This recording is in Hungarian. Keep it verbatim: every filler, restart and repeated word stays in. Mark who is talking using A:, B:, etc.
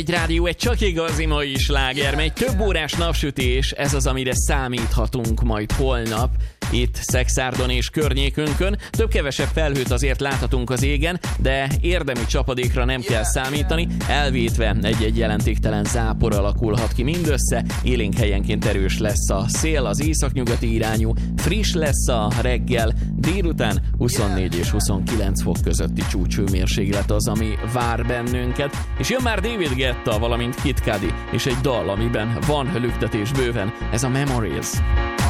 A: Egy rádió, egy csak igazi mai sláger, egy több órás napsütés, ez az, amire számíthatunk majd holnap. Itt Szekszárdon és környékünkön több-kevesebb felhőt azért láthatunk az égen, de érdemi csapadékra nem kell számítani, elvétve egy-egy jelentéktelen zápor alakulhat ki mindössze, élénk helyenként erős lesz a szél, az északnyugati irányú, friss lesz a reggel, délután huszonnégy és huszonkilenc fok közötti csúcshőmérséklet az, ami vár bennünket, és jön már David Guetta, valamint Kid Cudi, és egy dal, amiben van lüktetés bőven, ez a Memories.